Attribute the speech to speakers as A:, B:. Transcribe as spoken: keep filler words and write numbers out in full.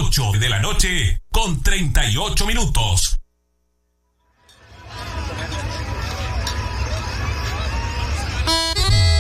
A: ocho de la noche con treinta y ocho minutos.